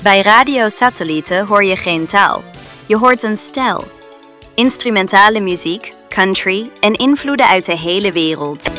Bij radiosatellieten hoor je geen taal. Je hoort een stijl. Instrumentale muziek, country en invloeden uit de hele wereld.